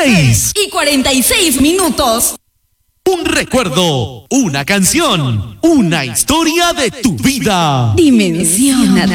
6:46. Un recuerdo, una canción, una historia de tu vida. Dimensión